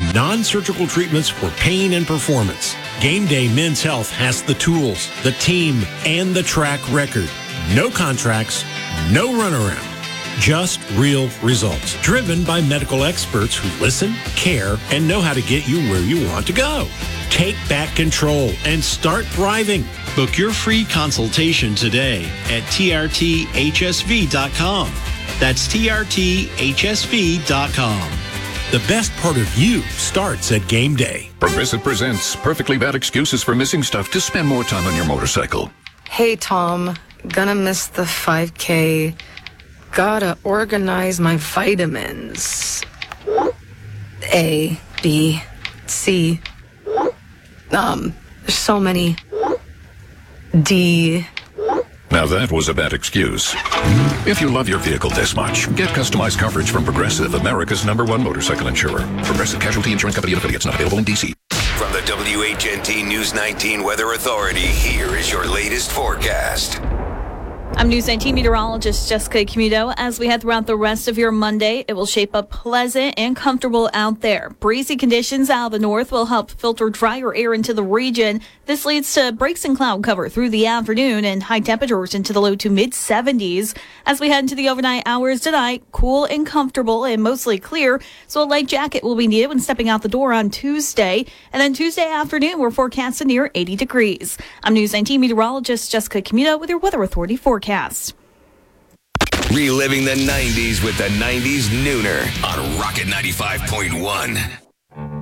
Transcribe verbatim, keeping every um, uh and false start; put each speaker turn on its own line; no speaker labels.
non-surgical treatments for pain and performance. Game Day Men's Health has the tools, the team, and the track record. No contracts, no runaround. Just real results, driven by medical experts who listen, care, and know how to get you where you want to go. Take back control and start thriving.
Book your free consultation today at T R T H S V dot com. That's T R T H S V dot com.
The best part of you starts at Game Day.
Progressive presents Perfectly Bad Excuses for Missing Stuff to Spend More Time on Your Motorcycle.
Hey, Tom. Gonna miss the five K. Gotta organize my vitamins. A, B, C. Um, there's so many. D.
Now that was a bad excuse. If you love your vehicle this much, get customized coverage from Progressive, America's number one motorcycle insurer. Progressive Casualty Insurance Company and affiliates, not available in D C.
From the W H N T News nineteen Weather Authority, here is your latest forecast.
I'm News nineteen meteorologist Jessica Camuto. As we head throughout the rest of your Monday, it will shape up pleasant and comfortable out there. Breezy conditions out of the north will help filter drier air into the region. This leads to breaks in cloud cover through the afternoon and high temperatures into the low to mid seventies. As we head into the overnight hours tonight, cool and comfortable and mostly clear, so a light jacket will be needed when stepping out the door on Tuesday. And then Tuesday afternoon, we're forecasting near eighty degrees. I'm News nineteen meteorologist Jessica Camuto with your Weather Authority forecast.
Reliving the nineties with the nineties Nooner on Rocket ninety-five point one.